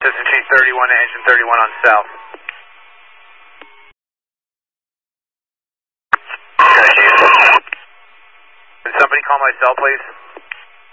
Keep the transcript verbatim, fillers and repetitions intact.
Piston Chief thirty-one to engine thirty-one on south. Can somebody call my cell, please?